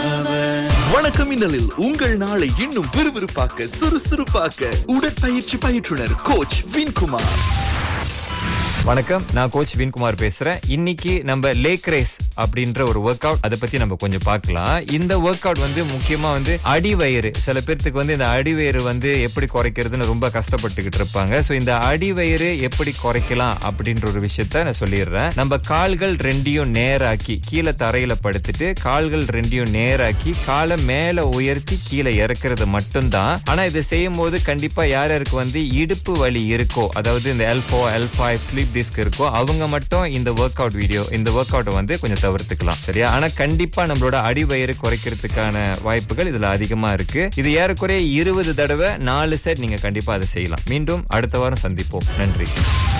வணக்கம் மின்னலில் உங்கள் நாளை இன்னும் விறுவிறுப்பாக்க சுறுசுறுப்பாக்க உடற்பயிற்சி பயிற்றுனர் கோச் வின்குமார். வணக்கம், நான் கோச் வின்குமார் பேசுறேன். இன்னைக்கு நம்ம லேக் ரேஸ் அப்படின்ற ஒரு ஒர்க் அவுட், அதை பத்தி நம்ம கொஞ்சம் பார்க்கலாம். இந்த ஒர்க் அவுட் வந்து முக்கியமா வந்து அடிவயிறு, சில பேர்த்துக்கு வந்து இந்த அடிவயிறு வந்து எப்படி குறைக்கிறதுன்னு ரொம்ப கஷ்டப்பட்டுக்கிட்டு இருப்பாங்க. சோ இந்த அடிவயிறு எப்படி குறைக்கலாம் அப்படின்ற ஒரு விஷயத்த நான் சொல்லிடுறேன். நம்ம கால்கள் ரெண்டையும் நேராக்கி கீழே தரையில படுத்துட்டு கால்கள் ரெண்டையும் நேராக்கி காலை மேல உயர்த்தி கீழே இறக்குறது மட்டும்தான். ஆனா இதை செய்யும் போது கண்டிப்பா யார் யாருக்கு வந்து இடுப்பு வலி இருக்கோ, அதாவது இந்த L4 L5 ஸ்லீப் டிஸ்க் இருக்கோ, அவங்க மட்டும் இந்த ஒர்க் அவுட் இந்த ஒர்க் அவுட் வந்து கொஞ்சம் தவிர்த்துக்கலாம், சரியா? ஆனா கண்டிப்பா நம்மளோட அடிவயிறு குறைக்கிறதுக்கான வாய்ப்புகள் இதுல அதிகமா இருக்கு. இது ஏறக்குறைய 20 தடவை 4 செட் நீங்க கண்டிப்பா அதை செய்யலாம். மீண்டும் அடுத்த வாரம் சந்திப்போம். நன்றி.